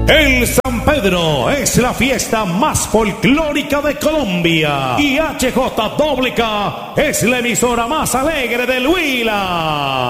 El San Pedro es la fiesta más folclórica de Colombia y HJWK es la emisora más alegre del Huila.